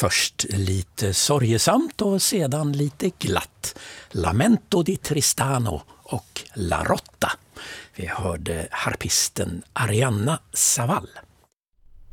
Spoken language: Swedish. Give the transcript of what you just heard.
Först lite sorgesamt och sedan lite glatt. Lamento di Tristano och La Rotta. Vi hörde harpisten Arianna Savall.